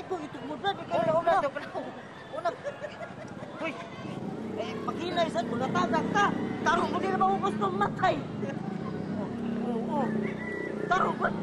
ko itugmod na. Una. Uy, maghinay sa kulatagak ka. Tarong ko nila ba gusto matay? Oo. Tarong ko.